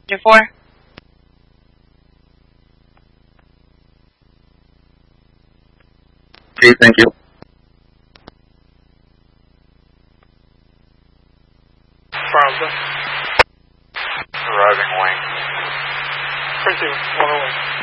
4. Okay, thank you. Arriving wing. Crazy, 101.